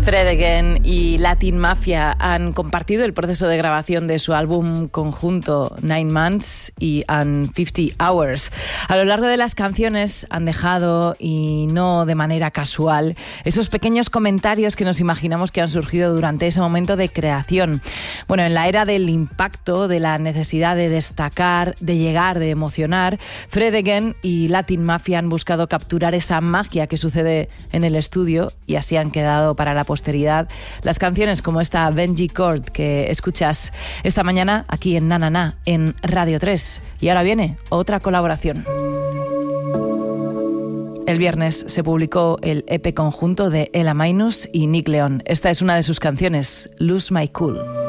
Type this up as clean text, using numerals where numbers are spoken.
Fred Again y Latin Mafia han compartido el proceso de grabación de su álbum conjunto 9 Months y 50 Hours. A lo largo de las canciones han dejado, y no de manera casual, esos pequeños comentarios que nos imaginamos que han surgido durante ese momento de creación. Bueno, en la era del impacto, de la necesidad de destacar, de llegar, de emocionar, Fred Again y Latin Mafia han buscado capturar esa magia que sucede en el estudio, y así han quedado para la posteridad las canciones como esta Benji Cord que escuchas esta mañana aquí en Na Na Na, en Radio 3. Y ahora viene otra colaboración. El viernes se publicó el EP conjunto de Ella Minus y Nick León. Esta es una de sus canciones, Lose My Cool.